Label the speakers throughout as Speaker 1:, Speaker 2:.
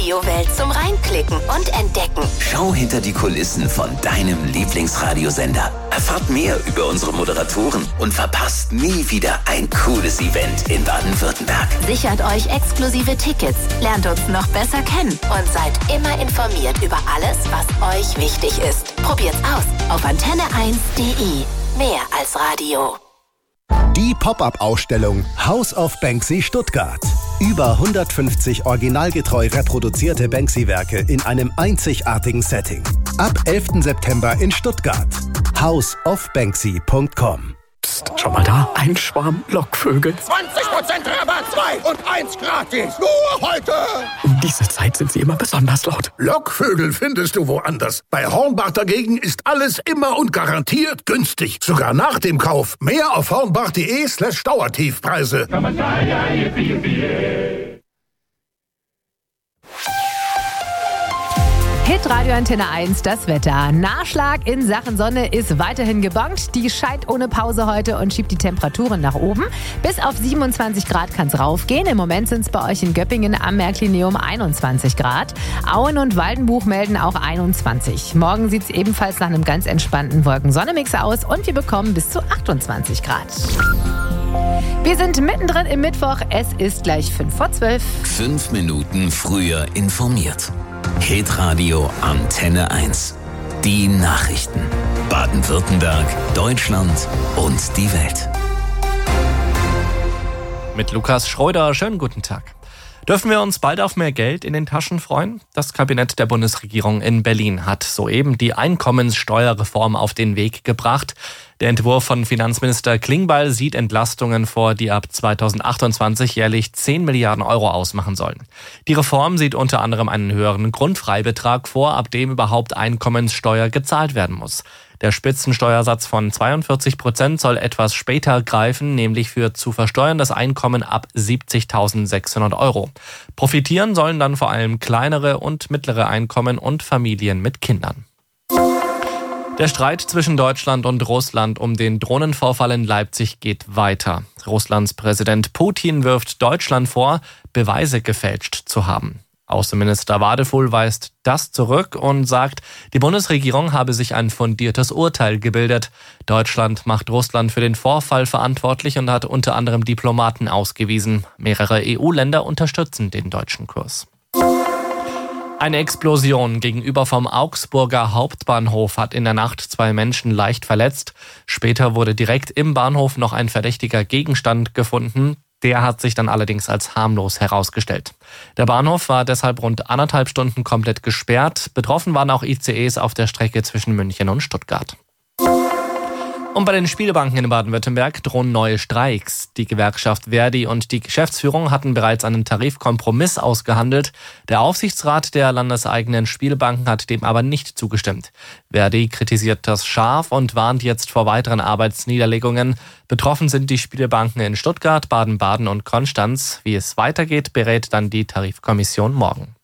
Speaker 1: Radiowelt zum Reinklicken und Entdecken.
Speaker 2: Schau hinter die Kulissen von deinem Lieblingsradiosender. Erfahrt mehr über unsere Moderatoren und verpasst nie wieder ein cooles Event in Baden-Württemberg.
Speaker 1: Sichert euch exklusive Tickets, lernt uns noch besser kennen und seid immer informiert über alles, was euch wichtig ist. Probiert's aus auf antenne1.de. Mehr als Radio.
Speaker 3: Die Pop-up-Ausstellung House of Banksy Stuttgart. Über 150 originalgetreu reproduzierte Banksy-Werke in einem einzigartigen Setting. Ab 11. September in Stuttgart. houseofbanksy.com.
Speaker 4: Psst, schau mal da, ein Schwarm Lockvögel.
Speaker 5: 20% Rabatt, 2 und 1 gratis. Nur heute.
Speaker 4: Um diese Zeit sind sie immer besonders laut.
Speaker 5: Lockvögel findest du woanders. Bei Hornbach dagegen ist alles immer und garantiert günstig. Sogar nach dem Kauf. Mehr auf hornbach.de/Dauertiefpreise.
Speaker 6: Hitradio Antenne 1, das Wetter. Nachschlag in Sachen Sonne ist weiterhin gebongt. Die scheint ohne Pause heute und schiebt die Temperaturen nach oben. Bis auf 27 Grad kann es raufgehen. Im Moment sind es bei euch in Göppingen am Märklineum 21 Grad. Auen und Waldenbuch melden auch 21. Morgen sieht es ebenfalls nach einem ganz entspannten Wolken-Sonne-Mix aus und wir bekommen bis zu 28 Grad. Wir sind mittendrin im Mittwoch. Es ist gleich 11:55.
Speaker 2: 5 Minuten früher informiert. Hitradio Antenne 1. Die Nachrichten. Baden-Württemberg, Deutschland und die Welt.
Speaker 7: Mit Lukas Schröder, schönen guten Tag. Dürfen wir uns bald auf mehr Geld in den Taschen freuen? Das Kabinett der Bundesregierung in Berlin hat soeben die Einkommenssteuerreform auf den Weg gebracht. Der Entwurf von Finanzminister Klingbeil sieht Entlastungen vor, die ab 2028 jährlich 10 Milliarden Euro ausmachen sollen. Die Reform sieht unter anderem einen höheren Grundfreibetrag vor, ab dem überhaupt Einkommenssteuer gezahlt werden muss. Der Spitzensteuersatz von 42% soll etwas später greifen, nämlich für zu versteuerndes Einkommen ab 70.600 Euro. Profitieren sollen dann vor allem kleinere und mittlere Einkommen und Familien mit Kindern. Der Streit zwischen Deutschland und Russland um den Drohnenvorfall in Leipzig geht weiter. Russlands Präsident Putin wirft Deutschland vor, Beweise gefälscht zu haben. Außenminister Wadefuhl weist das zurück und sagt, die Bundesregierung habe sich ein fundiertes Urteil gebildet. Deutschland macht Russland für den Vorfall verantwortlich und hat unter anderem Diplomaten ausgewiesen. Mehrere EU-Länder unterstützen den deutschen Kurs. Eine Explosion gegenüber vom Augsburger Hauptbahnhof hat in der Nacht 2 Menschen leicht verletzt. Später wurde direkt im Bahnhof noch ein verdächtiger Gegenstand gefunden. Der hat sich dann allerdings als harmlos herausgestellt. Der Bahnhof war deshalb rund 1,5 Stunden komplett gesperrt. Betroffen waren auch ICEs auf der Strecke zwischen München und Stuttgart. Und bei den Spielbanken in Baden-Württemberg drohen neue Streiks. Die Gewerkschaft Verdi und die Geschäftsführung hatten bereits einen Tarifkompromiss ausgehandelt. Der Aufsichtsrat der landeseigenen Spielbanken hat dem aber nicht zugestimmt. Verdi kritisiert das scharf und warnt jetzt vor weiteren Arbeitsniederlegungen. Betroffen sind die Spielbanken in Stuttgart, Baden-Baden und Konstanz. Wie es weitergeht, berät dann die Tarifkommission morgen.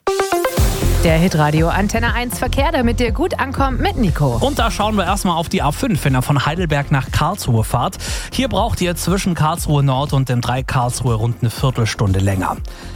Speaker 6: Der Hitradio Antenne 1 Verkehr, damit ihr gut ankommt mit Nico.
Speaker 8: Und da schauen wir erstmal auf die A5, wenn ihr von Heidelberg nach Karlsruhe fahrt. Hier braucht ihr zwischen Karlsruhe Nord und dem 3 Karlsruhe rund eine Viertelstunde länger.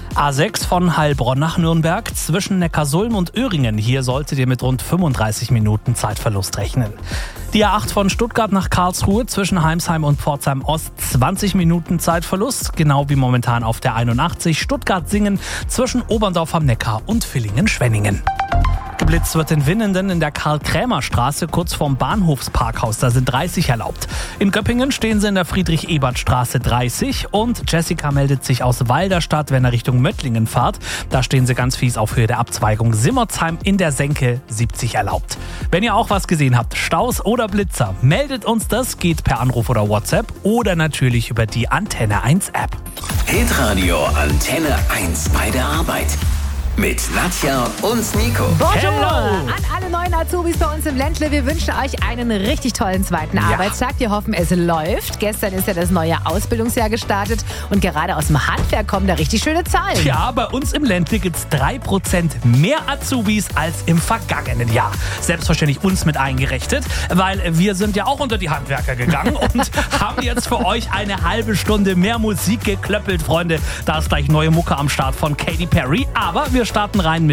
Speaker 8: A6 von Heilbronn nach Nürnberg zwischen Neckarsulm und Öhringen. Hier solltet ihr mit rund 35 Minuten Zeitverlust rechnen. Die A8 von Stuttgart nach Karlsruhe zwischen Heimsheim und Pforzheim Ost 20 Minuten Zeitverlust. Genau wie momentan auf der 81 Stuttgart-Singen zwischen Oberndorf am Neckar und Villingen-Schwenningen. Geblitzt wird in Winnenden in der Karl-Krämer-Straße kurz vorm Bahnhofsparkhaus. Da sind 30 erlaubt. In Göppingen stehen sie in der Friedrich-Ebert-Straße 30 und Jessica meldet sich aus Walderstadt, wenn er Richtung Möttlingen fahrt. Da stehen sie ganz fies auf Höhe der Abzweigung Simmerzheim in der Senke 70 erlaubt. Wenn ihr auch was gesehen habt, Staus oder Blitzer, meldet uns das, geht per Anruf oder WhatsApp oder natürlich über die Antenne 1 App.
Speaker 2: Hitradio Antenne 1 bei der Arbeit. Mit Nadja und Nico.
Speaker 6: Bonjour an alle neuen Azubis bei uns im Ländle. Wir wünschen euch einen richtig tollen zweiten Arbeitstag. Wir hoffen, es läuft. Gestern ist ja das neue Ausbildungsjahr gestartet und gerade aus dem Handwerk kommen da richtig schöne Zahlen.
Speaker 8: Ja, bei uns im Ländle gibt es 3% mehr Azubis als im vergangenen Jahr. Selbstverständlich uns mit eingerechnet, weil wir sind ja auch unter die Handwerker gegangen und haben jetzt für euch eine halbe Stunde mehr Musik geklöppelt, Freunde. Da ist gleich neue Mucke am Start von Katy Perry, aber wir starten rein mit